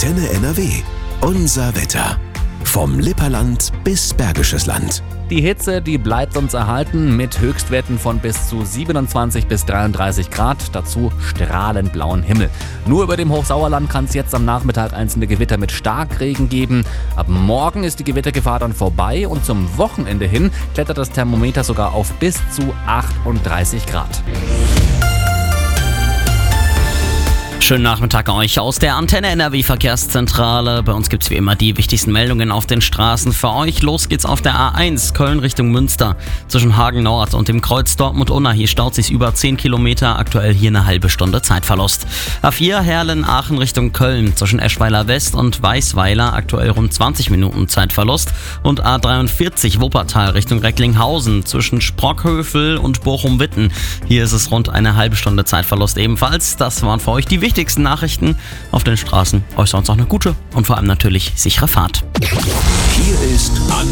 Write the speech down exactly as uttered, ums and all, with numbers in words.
Antenne N R W. Unser Wetter. Vom Lipperland bis Bergisches Land. Die Hitze, die bleibt uns erhalten mit Höchstwerten von bis zu siebenundzwanzig bis dreiunddreißig Grad, dazu strahlend blauen Himmel. Nur über dem Hochsauerland kann es jetzt am Nachmittag einzelne Gewitter mit Starkregen geben. Ab morgen ist die Gewittergefahr dann vorbei und zum Wochenende hin klettert das Thermometer sogar auf bis zu achtunddreißig Grad. Schönen Nachmittag euch aus der Antenne N R W Verkehrszentrale. Bei uns gibt es wie immer die wichtigsten Meldungen auf den Straßen für euch. Los geht's auf der A eins Köln Richtung Münster. Zwischen Hagen Nord und dem Kreuz Dortmund-Unna. Hier staut sich über zehn Kilometer. Aktuell hier eine halbe Stunde Zeitverlust. A vier Herlen-Aachen Richtung Köln. Zwischen Eschweiler West und Weißweiler. Aktuell rund zwanzig Minuten Zeitverlust. Und A dreiundvierzig Wuppertal Richtung Recklinghausen. Zwischen Sprockhövel und Bochum-Witten. Hier ist es rund eine halbe Stunde Zeitverlust ebenfalls. Das waren für euch die wichtigsten wichtigsten Nachrichten auf den Straßen. Euch sonst auch eine gute und vor allem natürlich sichere Fahrt. Hier ist